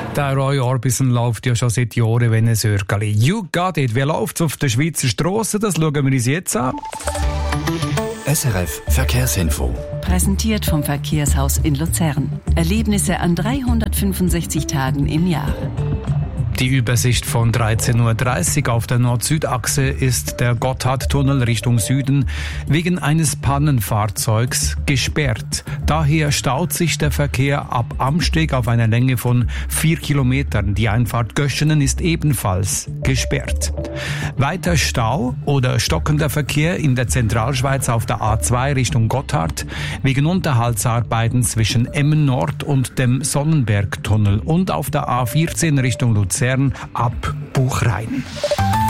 Der Roy Orbison läuft ja schon seit Jahren wie ein Sörgeli. You got it. Wie läuft's auf der Schweizer Strasse? Das schauen wir uns jetzt an. SRF Verkehrsinfo. Präsentiert vom Verkehrshaus in Luzern. Erlebnisse an 365 Tagen im Jahr. Die Übersicht von 13:30 Uhr auf der Nord-Süd-Achse ist der Gotthardtunnel Richtung Süden wegen eines Pannenfahrzeugs gesperrt. Daher staut sich der Verkehr ab Amsteg auf einer Länge von 4 Kilometern. Die Einfahrt Göschenen ist ebenfalls gesperrt. Weiter Stau oder stockender Verkehr in der Zentralschweiz auf der A2 Richtung Gotthard wegen Unterhaltsarbeiten zwischen Emmen Nord und dem Sonnenbergtunnel und auf der A14 Richtung Luzern ab Buchrein.